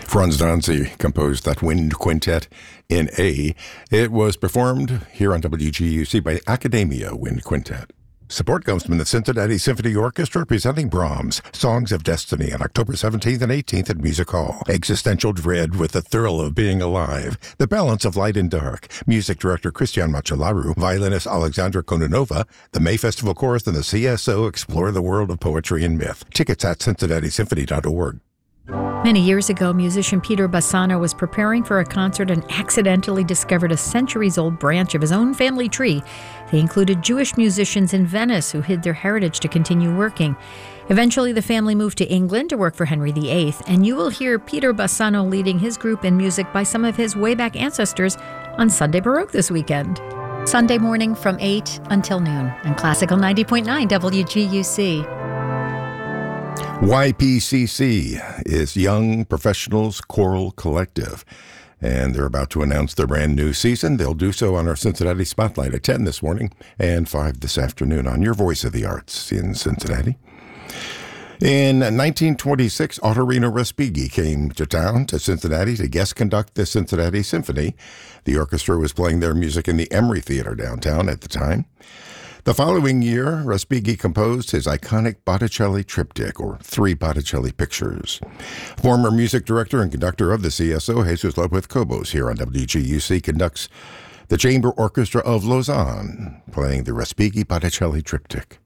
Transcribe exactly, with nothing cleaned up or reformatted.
Franz Danzig composed that wind quintet in A. It was performed here on W G U C by Academia Wind Quintet. Support comes from the Cincinnati Symphony Orchestra presenting Brahms' Songs of Destiny on October seventeenth and eighteenth at Music Hall. Existential dread with the thrill of being alive. The balance of light and dark. Music director Christian Machalaru, violinist Alexandra Kononova, the May Festival Chorus, and the C S O explore the world of poetry and myth. Tickets at cincinnati symphony dot org. Many years ago, musician Peter Bassano was preparing for a concert and accidentally discovered a centuries-old branch of his own family tree. They included Jewish musicians in Venice who hid their heritage to continue working. Eventually, the family moved to England to work for Henry the Eighth, and you will hear Peter Bassano leading his group in music by some of his way-back ancestors on Sunday Baroque this weekend. Sunday morning from eight until noon on Classical ninety point nine W G U C. Y P C C is Young Professionals Choral Collective, and they're about to announce their brand new season. They'll do so on our Cincinnati Spotlight at ten this morning and five this afternoon on your Voice of the Arts in Cincinnati. In nineteen twenty-six, Ottorino Respighi came to town, to Cincinnati, to guest conduct the Cincinnati Symphony. The orchestra was playing their music in the Emery Theater downtown at the time. The following year, Respighi composed his iconic Botticelli triptych, or Three Botticelli Pictures. Former music director and conductor of the C S O, Jesus Lopez Cobos, here on W G U C, conducts the Chamber Orchestra of Lausanne, playing the Respighi Botticelli triptych.